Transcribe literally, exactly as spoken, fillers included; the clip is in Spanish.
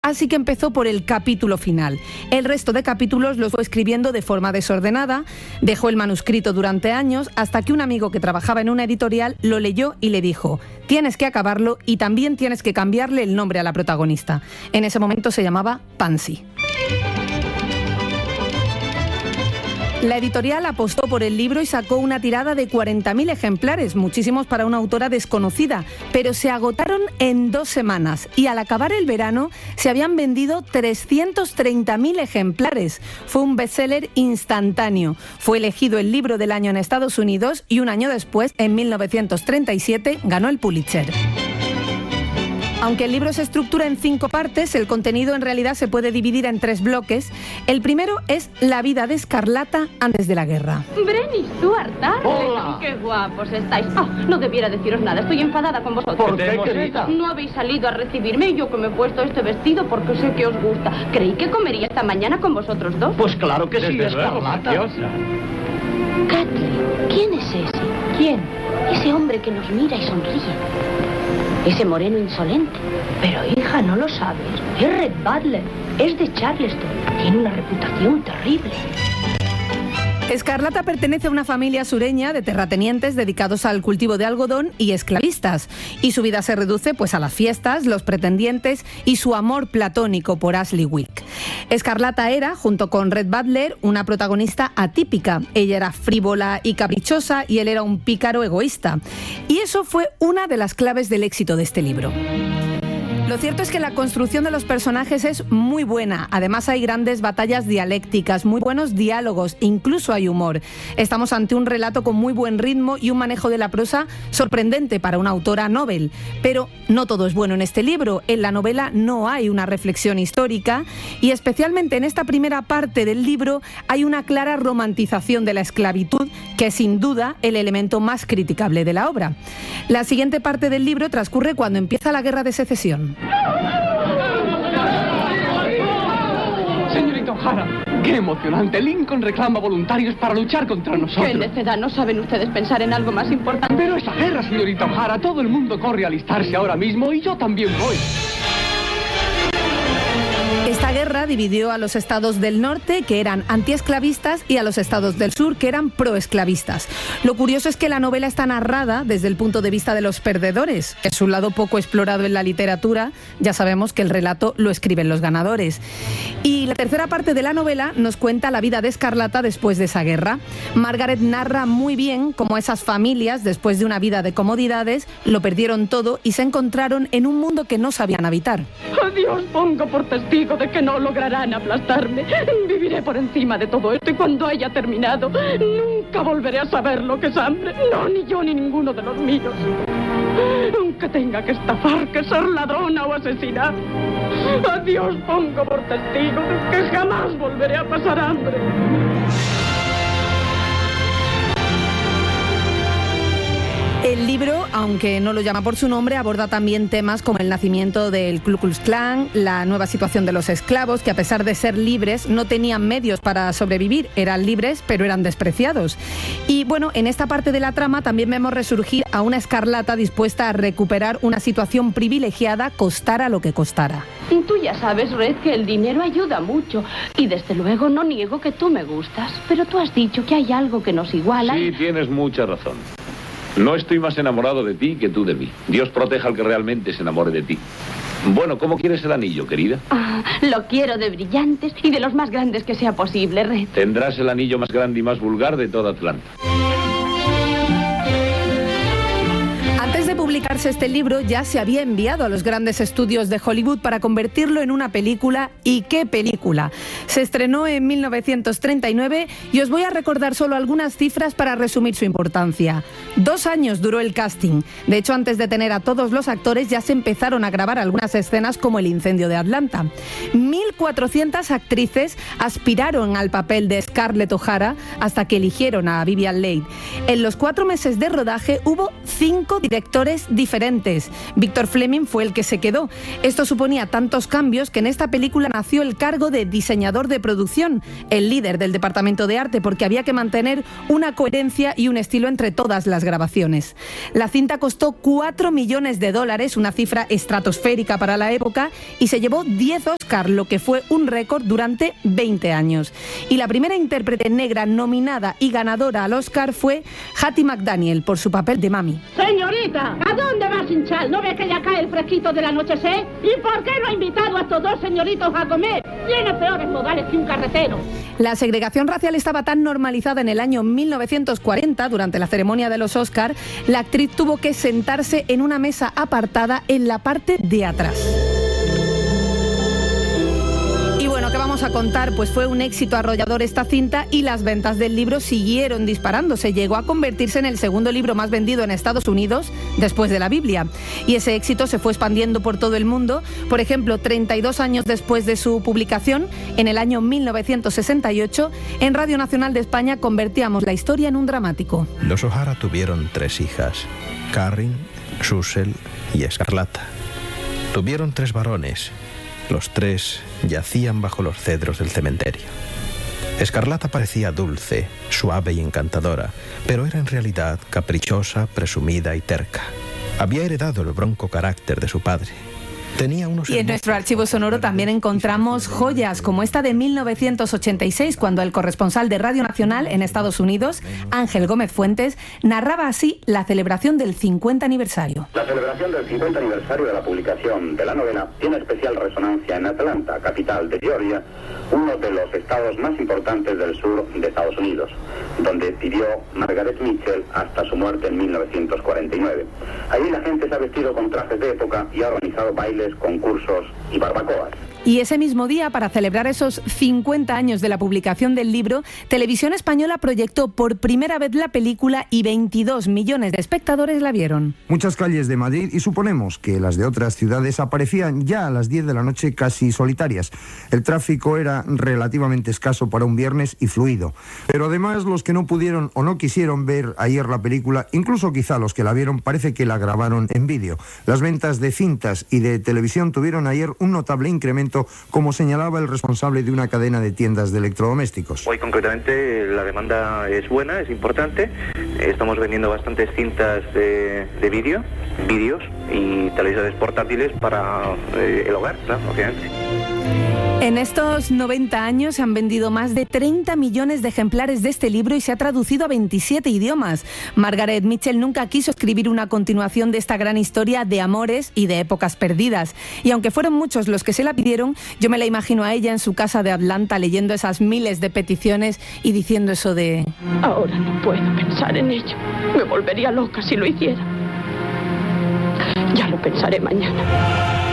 así que empezó por el capítulo final. El resto de capítulos los fue escribiendo de forma desordenada, dejó el manuscrito durante años, hasta que un amigo que trabajaba en una editorial lo leyó y le dijo: tienes que acabarlo y también tienes que cambiarle el nombre a la protagonista. En ese momento se llamaba Pansy. La editorial apostó por el libro y sacó una tirada de cuarenta mil ejemplares, muchísimos para una autora desconocida, pero se agotaron en dos semanas y al acabar el verano se habían vendido trescientos treinta mil ejemplares. Fue un bestseller instantáneo. Fue elegido el libro del año en Estados Unidos y un año después, en mil novecientos treinta y siete, ganó el Pulitzer. Aunque el libro se estructura en cinco partes, el contenido en realidad se puede dividir en tres bloques. El primero es la vida de Escarlata antes de la guerra. Brenny Stuart Darling. Hola. ¡Qué guapos estáis! Oh, no debiera deciros nada, estoy enfadada con vosotros. ¿Por qué, querida? No habéis salido a recibirme y yo que me he puesto este vestido porque sé que os gusta. Creí que comería esta mañana con vosotros dos. Pues claro que sí, Desde luego, Escarlata. preciosa. Kathleen, ¿quién es ese? ¿Quién? Ese hombre que nos mira y sonríe. Ese moreno insolente. Pero hija, no lo sabes. Es Red Butler. Es de Charleston. Tiene una reputación terrible. Escarlata pertenece a una familia sureña de terratenientes dedicados al cultivo de algodón y esclavistas. Y su vida se reduce pues a las fiestas, los pretendientes y su amor platónico por Ashley Wick. Escarlata era, junto con Red Butler, una protagonista atípica. Ella era frívola y caprichosa y él era un pícaro egoísta. Y eso fue una de las claves del éxito de este libro. Lo cierto es que la construcción de los personajes es muy buena. Además hay grandes batallas dialécticas, muy buenos diálogos, incluso hay humor. Estamos ante un relato con muy buen ritmo y un manejo de la prosa sorprendente para una autora novel. Pero no todo es bueno en este libro. En la novela no hay una reflexión histórica y especialmente en esta primera parte del libro hay una clara romantización de la esclavitud, que es sin duda el elemento más criticable de la obra. La siguiente parte del libro transcurre cuando empieza la Guerra de Secesión. Señorita O'Hara, qué emocionante. Lincoln reclama voluntarios para luchar contra nosotros. ¡Qué necedad! No saben ustedes pensar en algo más importante. Pero esa guerra, señorita O'Hara, todo el mundo corre a alistarse ahora mismo y yo también voy. Esta guerra dividió a los estados del norte, que eran antiesclavistas, y a los estados del sur, que eran proesclavistas. Lo curioso es que la novela está narrada desde el punto de vista de los perdedores. Es un lado poco explorado en la literatura. Ya sabemos que el relato lo escriben los ganadores. Y la tercera parte de la novela nos cuenta la vida de Escarlata después de esa guerra. Margaret narra muy bien cómo esas familias, después de una vida de comodidades, lo perdieron todo y se encontraron en un mundo que no sabían habitar. Oh, Dios, pongo por testigo de que no lograrán aplastarme. Viviré por encima de todo esto y cuando haya terminado, nunca volveré a saber lo que es hambre. No, ni yo ni ninguno de los míos. Aunque tenga que estafar, que ser ladrona o asesinar. A Dios pongo por testigo de que jamás volveré a pasar hambre. El libro, aunque no lo llama por su nombre, aborda también temas como el nacimiento del Ku Klux Klan, la nueva situación de los esclavos, que a pesar de ser libres no tenían medios para sobrevivir. Eran libres, pero eran despreciados. Y bueno, en esta parte de la trama también vemos resurgir a una Escarlata dispuesta a recuperar una situación privilegiada, costara lo que costara. Tú ya sabes, Red, que el dinero ayuda mucho. Y desde luego no niego que tú me gustas. Pero tú has dicho que hay algo que nos iguala. Sí, tienes mucha razón. No estoy más enamorado de ti que tú de mí. Dios proteja al que realmente se enamore de ti. Bueno, ¿cómo quieres el anillo, querida? Ah, lo quiero de brillantes y de los más grandes que sea posible, Red. Tendrás el anillo más grande y más vulgar de toda Atlanta. Antes de publicarse este libro ya se había enviado a los grandes estudios de Hollywood para convertirlo en una película. ¿Y qué película? Se estrenó en mil novecientos treinta y nueve y os voy a recordar solo algunas cifras para resumir su importancia. Dos años duró el casting. De hecho, antes de tener a todos los actores ya se empezaron a grabar algunas escenas como el incendio de Atlanta. mil cuatrocientas actrices aspiraron al papel de Scarlett O'Hara hasta que eligieron a Vivien Leigh. En los cuatro meses de rodaje hubo cinco directores diferentes diferentes. Victor Fleming fue el que se quedó. Esto suponía tantos cambios que en esta película nació el cargo de diseñador de producción, el líder del departamento de arte, porque había que mantener una coherencia y un estilo entre todas las grabaciones. La cinta costó cuatro millones de dólares, una cifra estratosférica para la época, y se llevó diez Oscar, lo que fue un récord durante veinte años. Y la primera intérprete negra nominada y ganadora al Oscar fue Hattie McDaniel por su papel de Mami. Señorita, ¿a dónde va sin chal? ¿No ve que ya cae el fresquito del anochecer? ¿Y por qué no ha invitado a estos dos señoritos a comer? Tiene peores modales que un carretero. La segregación racial estaba tan normalizada en el año mil novecientos cuarenta, durante la ceremonia de los Oscar, la actriz tuvo que sentarse en una mesa apartada en la parte de atrás. ¿Qué vamos a contar? Pues fue un éxito arrollador esta cinta y las ventas del libro siguieron disparándose. Llegó a convertirse en el segundo libro más vendido en Estados Unidos después de la Biblia. Y ese éxito se fue expandiendo por todo el mundo. Por ejemplo, treinta y dos años después de su publicación, en el año mil novecientos sesenta y ocho, en Radio Nacional de España convertíamos la historia en un dramático. Los O'Hara tuvieron tres hijas, Carrie, Susel y Escarlata. Tuvieron tres varones. Los tres yacían bajo los cedros del cementerio. Escarlata parecía dulce, suave y encantadora, pero era en realidad caprichosa, presumida y terca. Había heredado el bronco carácter de su padre. Tenía unos y en nuestro archivo sonoro también encontramos joyas como esta de mil novecientos ochenta y seis, cuando el corresponsal de Radio Nacional en Estados Unidos, Ángel Gómez Fuentes, narraba así la celebración del cincuenta aniversario. La celebración del cincuenta aniversario de la publicación de la novela tiene especial resonancia en Atlanta, capital de Georgia, uno de los estados más importantes del sur de Estados Unidos, donde vivió Margaret Mitchell hasta su muerte en mil novecientos cuarenta y nueve. Allí la gente se ha vestido con trajes de época y ha organizado bailes, concursos y barbacoas. Y ese mismo día, para celebrar esos cincuenta años de la publicación del libro, Televisión Española proyectó por primera vez la película y veintidós millones de espectadores la vieron. Muchas calles de Madrid, y suponemos que las de otras ciudades, aparecían ya a las diez de la noche casi solitarias. El tráfico era relativamente escaso para un viernes y fluido. Pero además, los que no pudieron o no quisieron ver ayer la película, incluso quizá los que la vieron, parece que la grabaron en vídeo. Las ventas de cintas y de televisión tuvieron ayer un notable incremento, como señalaba el responsable de una cadena de tiendas de electrodomésticos. Hoy concretamente la demanda es buena, es importante. Estamos vendiendo bastantes cintas de, de vídeo, vídeos y televisores portátiles para eh, el hogar, claro, obviamente. En estos noventa años se han vendido más de treinta millones de ejemplares de este libro y se ha traducido a veintisiete idiomas. Margaret Mitchell nunca quiso escribir una continuación de esta gran historia de amores y de épocas perdidas. Y aunque fueron muchos los que se la pidieron, yo me la imagino a ella en su casa de Atlanta leyendo esas miles de peticiones y diciendo eso de... Ahora no puedo pensar en ello. Me volvería loca si lo hiciera. Ya lo pensaré mañana.